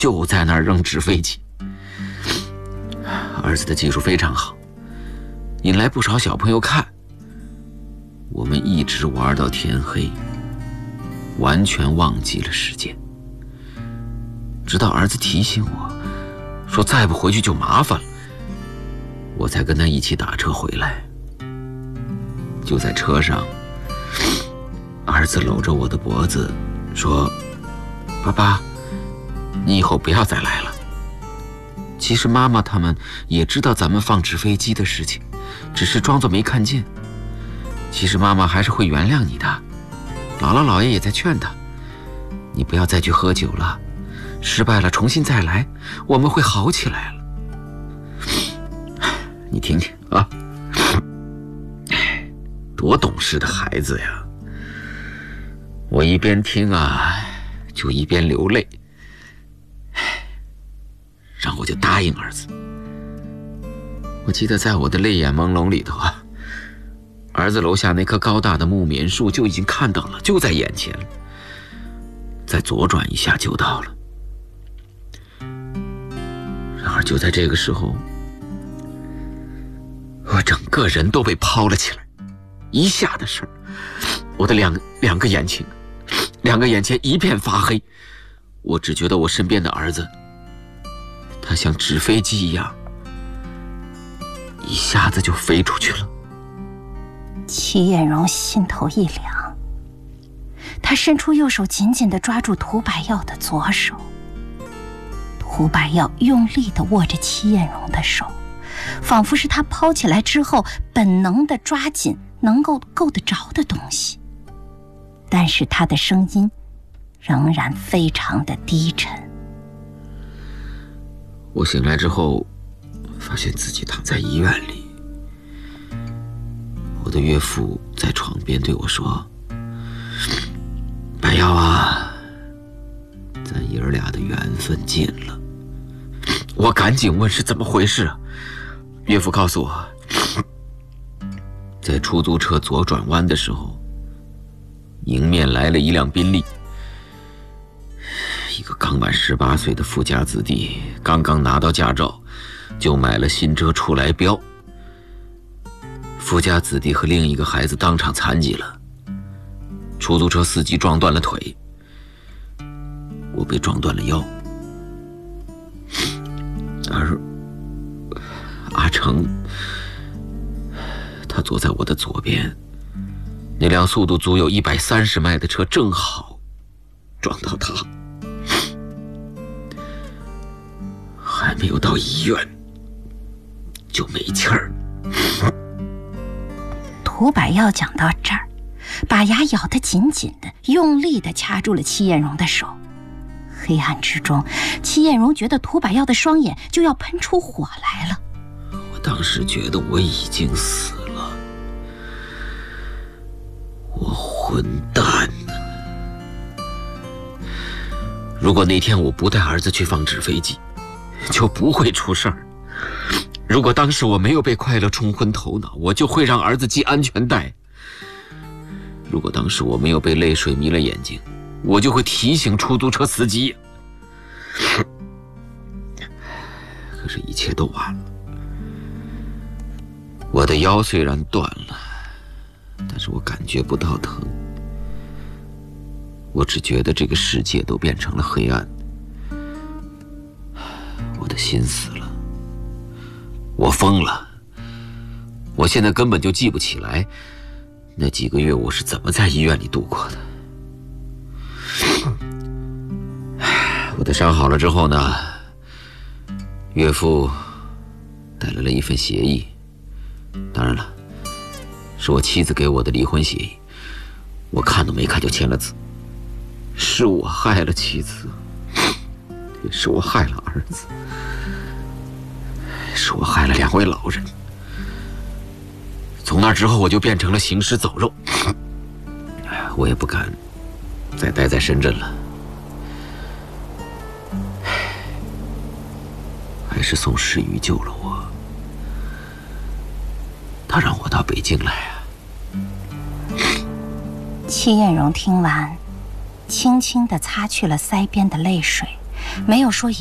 就在那儿扔纸飞机。儿子的技术非常好，引来不少小朋友看。我们一直玩到天黑，完全忘记了时间。直到儿子提醒我，说再不回去就麻烦了，我才跟他一起打车回来。就在车上，儿子搂着我的脖子说：“爸爸，你以后不要再来了。”其实妈妈他们也知道咱们放纸飞机的事情，只是装作没看见。其实妈妈还是会原谅你的，姥姥姥爷也在劝他，你不要再去喝酒了，失败了重新再来，我们会好起来了。你听听啊，多懂事的孩子呀！我一边听啊，就一边流泪。然后我就答应儿子。我记得在我的泪眼朦胧里头啊，儿子楼下那棵高大的木棉树就已经看到了，就在眼前了，再左转一下就到了。然而就在这个时候，我整个人都被抛了起来，一下的事儿，我的两个眼前一片发黑，我只觉得我身边的儿子，他像纸飞机一样，一下子就飞出去了。 戚艳荣心头一凉，他伸出右手紧紧地抓住涂百耀的左手。涂百耀用力地握着戚艳荣的手，仿佛是他抛起来之后本能地抓紧能够够得着的东西，但是他的声音仍然非常的低沉。 我醒来之后，发现自己躺在医院里。我的岳父在床边对我说：“百耀啊，咱爷儿俩的缘分尽了。”我赶紧问是怎么回事啊？岳父告诉我，在出租车左转弯的时候，迎面来了一辆宾利。一个刚满18岁的富家子弟，刚刚拿到驾照，就买了新车出来飙。富家子弟和另一个孩子当场残疾了，出租车司机撞断了腿，我被撞断了腰，而阿成，他坐在我的左边，那辆速度足有130迈的车正好撞到他。还没有到医院就没气儿。 涂百耀讲到这儿，把牙咬得紧紧的，用力地掐住了戚艳荣的手。黑暗之中，戚艳荣觉得涂百耀的双眼就要喷出火来了。 我当时觉得我已经死了，我混蛋呢！如果那天我不带儿子去放纸飞机，就不会出事儿。如果当时我没有被快乐冲昏头脑，我就会让儿子系安全带。如果当时我没有被泪水迷了眼睛，我就会提醒出租车司机。可是一切都晚了。我的腰虽然断了，但是我感觉不到疼。我只觉得这个世界都变成了黑暗。我的心死了，我疯了。我现在根本就记不起来那几个月我是怎么在医院里度过的。我的伤好了之后呢，岳父带来了一份协议，当然了，是我妻子给我的离婚协议，我看都没看就签了字。是我害了妻子，也是我害了儿子，是我害了2位老人。从那之后我就变成了行尸走肉，我也不敢再待在深圳了。还是宋世瑜救了我，他让我到北京来啊。 戚艳荣听完，轻轻地擦去了腮边的泪水， 没有说